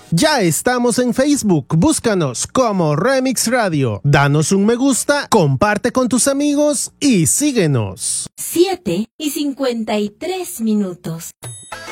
Ya estamos en Facebook, búscanos como Remix Radio. Danos un me gusta, comparte con tus amigos y síguenos. 7:53.